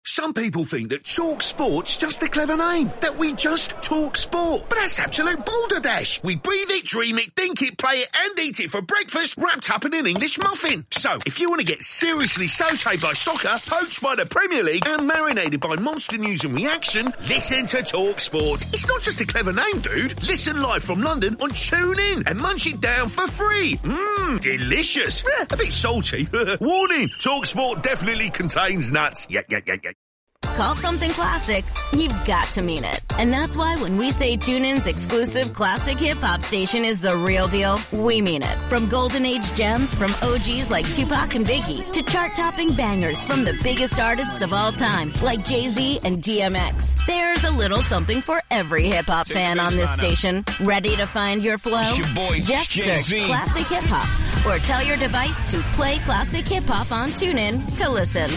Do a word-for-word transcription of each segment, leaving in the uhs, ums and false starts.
Some people think that Talk Sport's just a clever name, that we just talk sport. But that's absolute balderdash. We breathe it, dream it, think it, play it, and eat it for breakfast, wrapped up in an English muffin. So, if you want to get seriously sautéed by soccer, poached by the Premier League, and marinated by monster news and reaction, listen to Talk Sport. It's not just a clever name, dude. Listen live from London on TuneIn and munch it down for free. Mmm, delicious. Eh, a bit salty. Warning, Talk Sport definitely contains nuts. Yeah, yeah, yeah, yeah. Call something classic, you've got to mean it. And that's why when we say TuneIn's exclusive classic hip-hop station is the real deal, we mean it. From golden age gems from O Gs like Tupac and Biggie to chart-topping bangers from the biggest artists of all time like Jay-Z and D M X. There's a little something for every hip-hop fan on this station. Ready to find your flow? It's your boy, Just Jay-Z. search Classic Hip-Hop or tell your device to play Classic Hip-Hop on TuneIn to listen.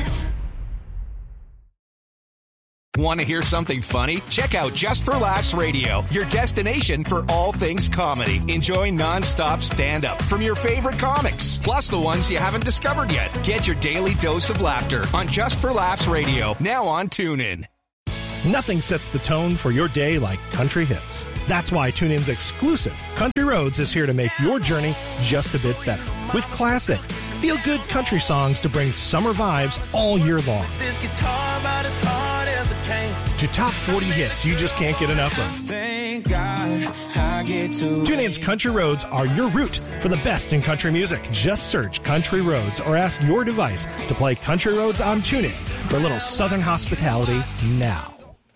Want to hear something funny? Check out Just for Laughs Radio, your destination for all things comedy. Enjoy non-stop stand-up from your favorite comics, plus the ones you haven't discovered yet. Get your daily dose of laughter on Just for Laughs Radio, now on TuneIn. Nothing sets the tone for your day like country hits. That's why TuneIn's exclusive Country Roads is here to make your journey just a bit better. With classic, feel-good country songs to bring summer vibes all year long. This guitar about as hard as it came. To top forty hits you just can't get enough of. Thank God I get to. TuneIn's Country Roads are your route for the best in country music. Just search Country Roads or ask your device to play Country Roads on TuneIn for a little southern hospitality now.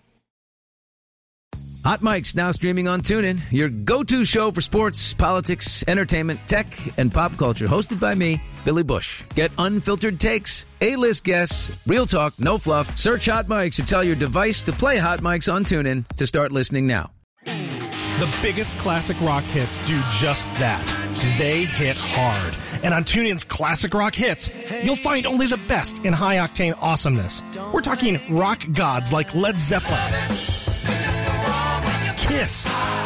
Hot Mic's now streaming on TuneIn, your go-to show for sports, politics, entertainment, tech, and pop culture, hosted by me, Billy Bush. Get unfiltered takes, A-list guests, real talk, no fluff. Search Hot Mic's or tell your device to play Hot Mic's on TuneIn to start listening now. The biggest classic rock hits do just that. They hit hard. And on TuneIn's Classic Rock Hits, you'll find only the best in high-octane awesomeness. We're talking rock gods like Led Zeppelin, Kiss,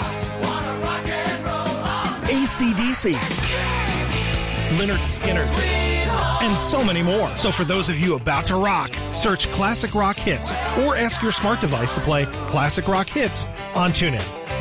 A C D C, Lynyrd Skynyrd, and so many more. So for those of you about to rock, search Classic Rock Hits or ask your smart device to play Classic Rock Hits on TuneIn.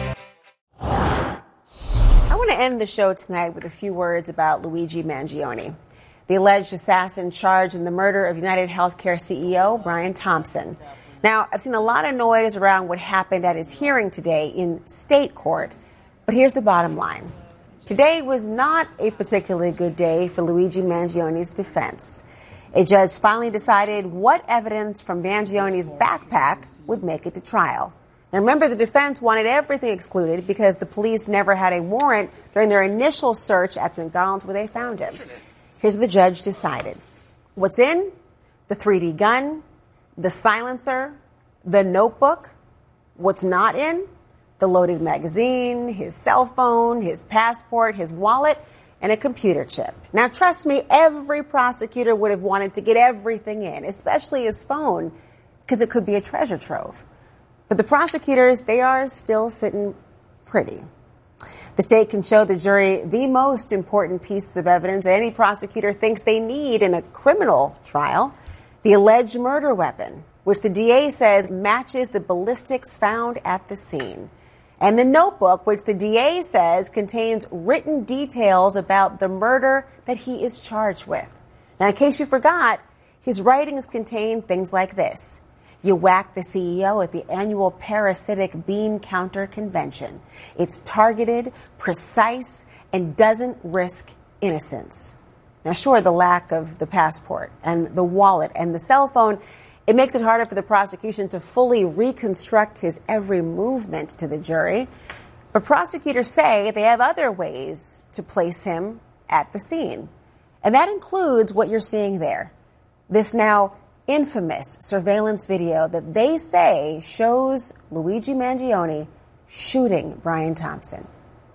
I want to end the show tonight with a few words about Luigi Mangione, the alleged assassin charged in the murder of United Healthcare C E O Brian Thompson. Now, I've seen a lot of noise around what happened at his hearing today in state court, but here's the bottom line. Today was not a particularly good day for Luigi Mangione's defense. A judge finally decided what evidence from Mangione's backpack would make it to trial. Now, remember, the defense wanted everything excluded because the police never had a warrant during their initial search at the McDonald's where they found him. Here's what the judge decided. What's in? The three D gun, the silencer, the notebook. What's not in? The loaded magazine, his cell phone, his passport, his wallet, and a computer chip. Now, trust me, every prosecutor would have wanted to get everything in, especially his phone, because it could be a treasure trove. But the prosecutors, they are still sitting pretty. The state can show the jury the most important pieces of evidence that any prosecutor thinks they need in a criminal trial. The alleged murder weapon, which the D A says matches the ballistics found at the scene. And the notebook, which the D A says contains written details about the murder that he is charged with. Now, in case you forgot, his writings contain things like this. You whack the C E O at the annual parasitic bean counter convention. It's targeted, precise, and doesn't risk innocence. Now, sure, the lack of the passport and the wallet and the cell phone, it makes it harder for the prosecution to fully reconstruct his every movement to the jury. But prosecutors say they have other ways to place him at the scene. And that includes what you're seeing there. This now infamous surveillance video that they say shows Luigi Mangione shooting Brian Thompson.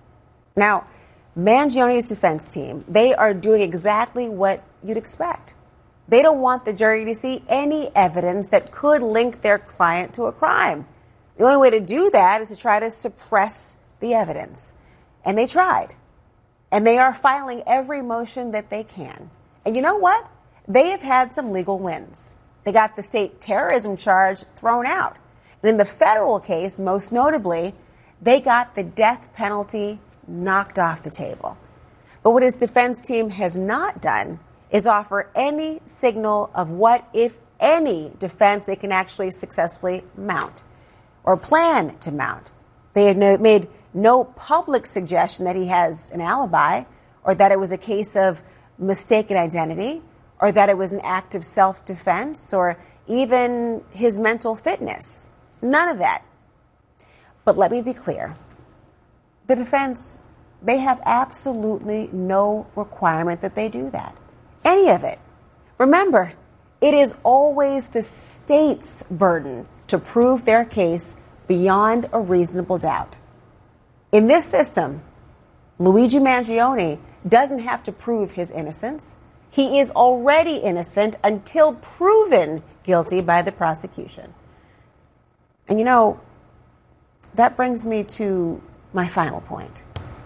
Now, Mangione's defense team, they are doing exactly what you'd expect. They don't want the jury to see any evidence that could link their client to a crime. The only way to do that is to try to suppress the evidence. And they tried. And they are filing every motion that they can. And you know what? They have had some legal wins. They got the state terrorism charge thrown out. And in the federal case, most notably, they got the death penalty knocked off the table. But what his defense team has not done is offer any signal of what, if any, defense they can actually successfully mount or plan to mount. They have no, made no public suggestion that he has an alibi or that it was a case of mistaken identity or that it was an act of self-defense or even his mental fitness. None of that. But let me be clear. The defense, they have absolutely no requirement that they do that. Any of it. Remember, it is always the state's burden to prove their case beyond a reasonable doubt. In this system, Luigi Mangione doesn't have to prove his innocence. He is already innocent until proven guilty by the prosecution. And you know, that brings me to my final point.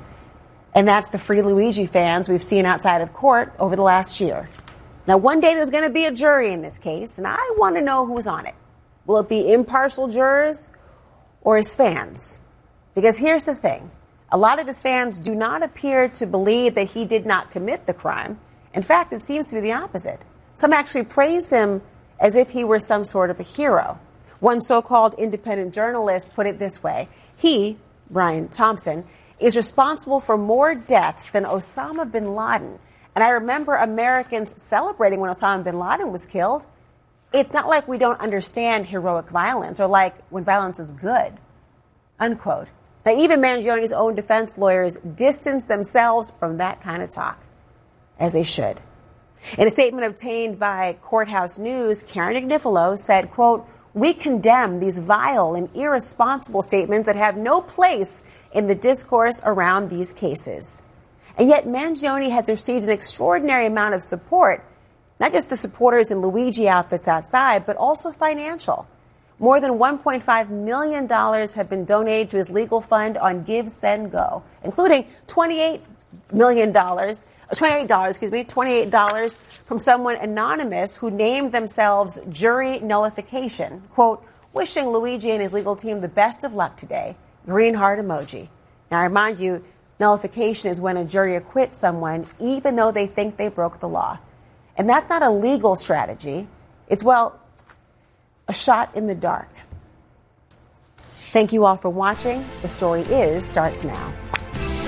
And that's the Free Luigi fans we've seen outside of court over the last year. Now, one day there's going to be a jury in this case, and I want to know who's on it. Will it be impartial jurors or his fans? Because here's the thing. A lot of his fans do not appear to believe that he did not commit the crime. In fact, it seems to be the opposite. Some actually praise him as if he were some sort of a hero. One so-called independent journalist put it this way. He, Brian Thompson, is responsible for more deaths than Osama bin Laden. And I remember Americans celebrating when Osama bin Laden was killed. It's not like we don't understand heroic violence or like when violence is good. Unquote. Now, even Mangione's own defense lawyers distance themselves from that kind of talk, as they should. In a statement obtained by Courthouse News, Karen Agnifilo said, quote, "We condemn these vile and irresponsible statements that have no place in the discourse around these cases." And yet Mangione has received an extraordinary amount of support, not just the supporters in Luigi outfits outside, but also financial. More than one point five million dollars have been donated to his legal fund on Give, Send, Go, including twenty-eight million dollars, twenty-eight dollars, excuse me, twenty-eight dollars from someone anonymous who named themselves Jury Nullification. Quote, "Wishing Luigi and his legal team the best of luck today. Green heart emoji." Now, I remind you, nullification is when a jury acquits someone even though they think they broke the law. And that's not a legal strategy. It's, well, a shot in the dark. Thank you all for watching. The Story Is starts now.